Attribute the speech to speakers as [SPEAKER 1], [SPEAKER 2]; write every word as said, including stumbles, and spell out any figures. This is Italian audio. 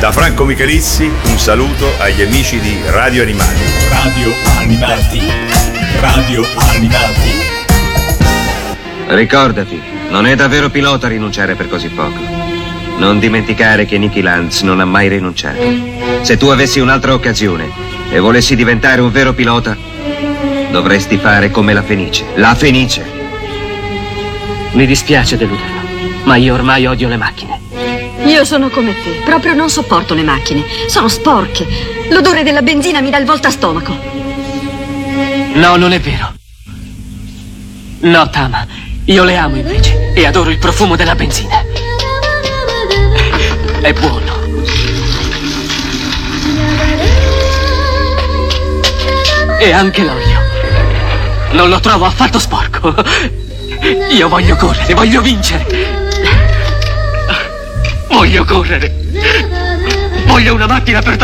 [SPEAKER 1] Da Franco Michalizzi un saluto agli amici di Radio Animati.
[SPEAKER 2] Radio Animati. Radio Animati.
[SPEAKER 3] Ricordati, non è davvero pilota rinunciare per così poco. Non dimenticare che Nicky Lance non ha mai rinunciato. Se tu avessi un'altra occasione e volessi diventare un vero pilota, dovresti fare come la Fenice. La Fenice.
[SPEAKER 4] Mi dispiace deluderlo, ma io ormai odio le macchine.
[SPEAKER 5] Io sono come te, proprio non sopporto le macchine. Sono sporche. L'odore della benzina mi dà il voltastomaco.
[SPEAKER 4] No, non è vero. No, Tama, io le amo invece e adoro il profumo della benzina. È buono. E anche l'olio. Non lo trovo affatto sporco. Io voglio correre, voglio vincere. Voglio correre. Voglio una macchina per